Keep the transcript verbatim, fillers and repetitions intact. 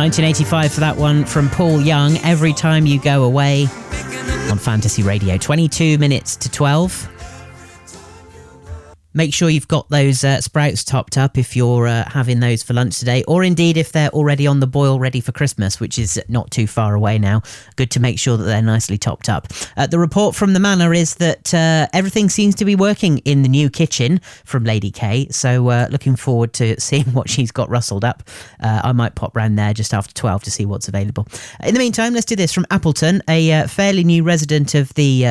nineteen eighty-five for that one from Paul Young, Every Time You Go Away, on Fantasy Radio. twenty-two minutes to twelve. Make sure you've got those uh, sprouts topped up if you're uh, having those for lunch today, or indeed if they're already on the boil ready for Christmas, which is not too far away now. Good to make sure that they're nicely topped up. Uh, the report from the Manor is that uh, everything seems to be working in the new kitchen from Lady K, so uh, looking forward to seeing what she's got rustled up. Uh, I might pop round there just after twelve to see what's available. In the meantime, let's do this from Appleton, a uh, fairly new resident of the uh,